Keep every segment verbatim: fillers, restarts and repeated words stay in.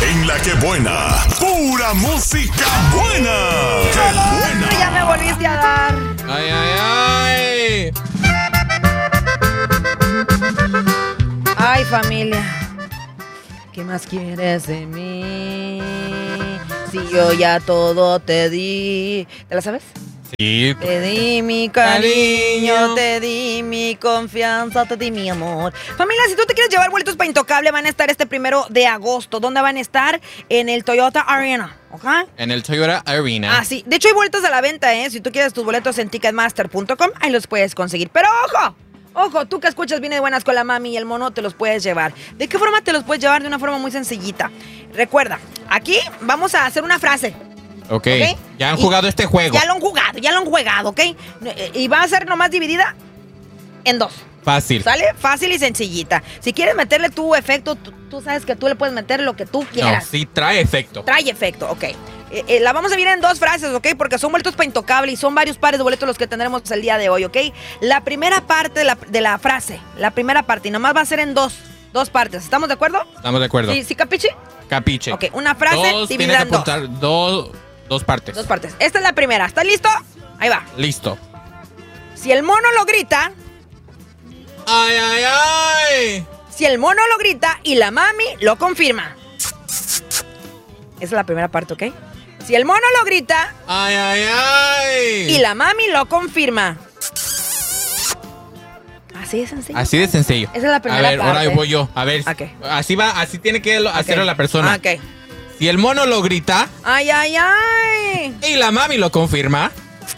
En La Que Buena, pura música buena. ¡Qué buena! Ya me volviste a dar. Ay, ay, ay. Ay, familia. ¿Qué más quieres de mí? Si yo ya todo te di. ¿Te la sabes? Sí. Te di mi cariño, Cariño. te di mi confianza, te di mi amor. Familia, si tú te quieres llevar boletos para Intocable, van a estar este primero de agosto. ¿Dónde van a estar? En el Toyota Arena, ¿ok? En el Toyota Arena. Ah, sí. De hecho, hay boletos a la venta, ¿eh? Si tú quieres tus boletos en ticketmaster punto com, ahí los puedes conseguir. Pero ¡ojo! Ojo, tú que escuchas Viene de Buenas con la Mami y el Mono, te los puedes llevar. ¿De qué forma te los puedes llevar? De una forma muy sencillita. Recuerda, aquí vamos a hacer una frase. Ok. ¿Ok? Ya han Y- jugado este juego. Ya lo han jugado, ya lo han jugado, ¿ok? Y va a ser nomás dividida en dos. Fácil. ¿Sale? Fácil y sencillita. Si quieres meterle tu efecto, tú, tú sabes que tú le puedes meter lo que tú No, quieras. sí trae efecto. Trae efecto, ok. Eh, eh, la vamos a dividir en dos frases, ¿ok? Porque son boletos para Intocable y son varios pares de boletos los que tendremos el día de hoy, ¿ok? La primera parte de la, de la frase, la primera parte, y nomás va a ser en dos, dos partes. ¿Estamos de acuerdo? Estamos de acuerdo. ¿Sí, sí capiche? Capiche. Ok, una frase Dos, tiene dividida que en dos. apuntar dos, dos partes. Dos partes. Esta es la primera. ¿Estás listo? Ahí va. Listo. Si el mono lo grita, Ay, ay, ay. si el mono lo grita y la mami lo confirma. Esa es la primera parte, ¿ok? Si el mono lo grita Ay, ay, ay. y la mami lo confirma. Así de sencillo. Así de sencillo. Esa es la primera A ver, parte. ahora voy yo. A ver. Ok. Así va, así tiene que lo- hacerlo Ok. la persona. Ah, ok. Si el mono lo grita Ay, ay, ay. y la mami lo confirma,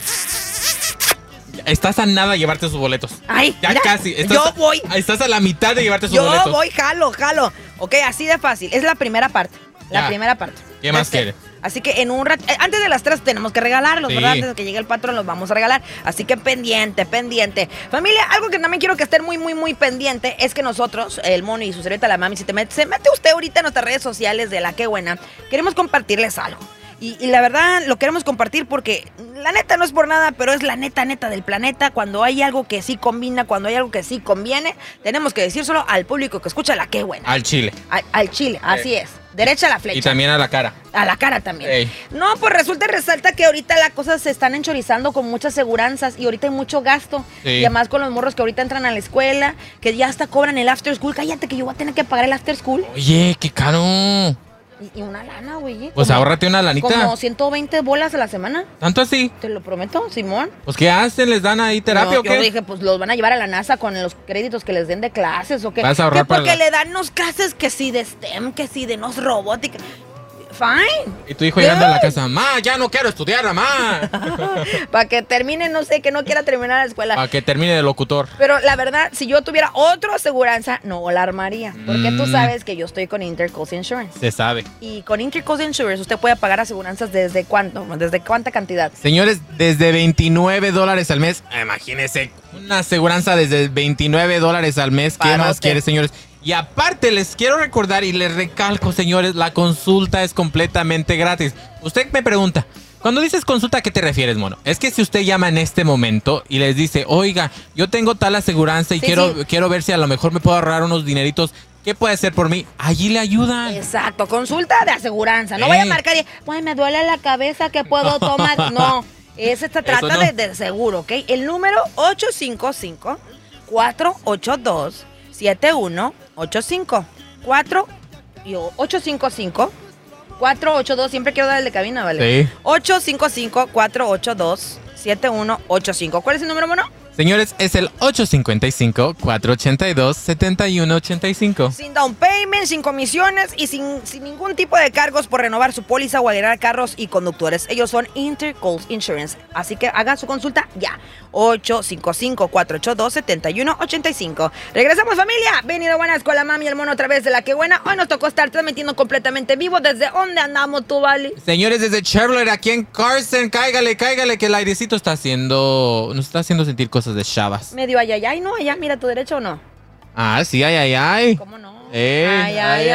estás a nada de llevarte sus boletos. Ay, Ya mira, casi. Estás yo a- voy. Estás a la mitad de llevarte sus Yo boletos. voy, jalo, jalo. Ok, así de fácil. Es la primera parte. La Ya. primera parte. ¿Qué más Este, quiere? Así que en un rato, eh, antes de las tres tenemos que regalarlos, Sí. ¿verdad? Antes de que llegue el patrón los vamos a regalar. Así que pendiente, pendiente. Familia, algo que también quiero que estén muy, muy, muy pendiente es que nosotros, el Mono y su servilleta la Mami, si te mete, se mete usted ahorita en nuestras redes sociales de La Que Buena, queremos compartirles algo. Y, y la verdad lo queremos compartir porque la neta no es por nada, pero es la neta neta del planeta. Cuando hay algo que sí combina, cuando hay algo que sí conviene, tenemos que decírselo al público que escucha La Que Buena. Al chile. Al, al chile, así es. Derecha a la flecha. Y también a la cara. A la cara también. Ey. No, pues resulta y resalta que ahorita las cosas se están enchorizando con muchas seguranzas y ahorita hay mucho gasto. Sí. Y además con los morros que ahorita entran a la escuela, que ya hasta cobran el after school. Cállate que yo voy a tener que pagar el after school. Oye, qué caro. Y, y una lana, güey. Pues Como- ahórrate una lanita. Como ciento veinte bolas a la semana. ¿Tanto así? Te lo prometo, Simón. Pues, ¿qué hacen? ¿Les dan ahí terapia No, o yo qué? dije, pues los van a llevar a la NASA con los créditos que les den de clases o qué. Vas a ahorrar que porque para la- le dan unos clases que sí de STEM, que sí de nos robótica. Fine. Y tu hijo llegando a la Ay. casa, ma, ya no quiero estudiar, mamá. Para que termine, no sé, que no quiera terminar la escuela. Para que termine de locutor. Pero la verdad, si yo tuviera otra aseguranza, no la armaría. Porque tú Mm. sabes que yo estoy con Intercoast Insurance. Se sabe. Y con Intercoast Insurance usted puede pagar aseguranzas desde cuánto, desde cuánta cantidad. Señores, desde veintinueve dólares al mes. Imagínense, una aseguranza desde veintinueve dólares al mes. ¿Qué Parote. más quiere, señores? Y aparte, les quiero recordar y les recalco, señores, la consulta es completamente gratis. Usted me pregunta, cuando dices consulta, ¿a qué te refieres, mono? Es que si usted llama en este momento y les dice, oiga, yo tengo tal aseguranza y Sí, quiero, sí. quiero ver si a lo mejor me puedo ahorrar unos dineritos, ¿qué puede hacer por mí? Allí le ayudan. Exacto, consulta de aseguranza. No Ey. vaya a marcar y, "Ay, me duele la cabeza, ¿qué puedo tomar?" No, ese se trata no. de, de seguro, ¿ok? El número ocho cinco cinco, cuatro ocho dos, siete uno ocho cinco. cuatro, yo, ocho cinco cinco, cuatro ocho dos, siempre quiero dar el de cabina, ¿vale? Sí. ocho cinco cinco, cuatro ocho dos, siete uno ocho cinco. ¿Cuál es el número, mono? Señores, es el ocho cinco cinco, cuatro ocho dos, siete uno ocho cinco. Sin down payment, sin comisiones y sin, sin ningún tipo de cargos por renovar su póliza o agregar carros y conductores. Ellos son Intercoast Insurance. Así que haga su consulta ya. ocho cinco cinco, cuatro ocho dos, siete uno ocho cinco. Regresamos, familia. Venido buenas con la Mami y el Mono otra vez de La Que Buena. Hoy nos tocó estar transmitiendo completamente vivo. ¿Desde dónde andamos tú, Vali? Señores, desde Chevrolet, aquí en Carson, cáigale, cáigale, que el airecito está haciendo, nos está haciendo sentir cosas de chavas. Medio allá, allá. ¿No? Allá, mira a tu derecho o no. Ah, sí, ay, ay, ay. ¿Cómo no? Eh, Ay, ay,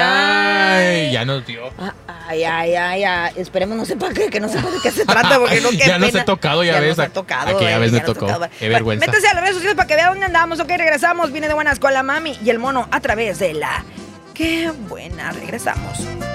ay. Ya nos dio. Ah, Ay, ay, ay, ay. Esperemos no sepa qué, que no sepa de qué se trata, porque no, qué Ya nos pena. he tocado, ya ves. Nos ha tocado. Aquella eh, vez ya me nos tocó. tocaba. Qué Bueno, vergüenza. métese a las redes sociales para que vea dónde andamos. Ok, regresamos. Viene de buenas con la Mami y el Mono a través de La Que Buena. Regresamos.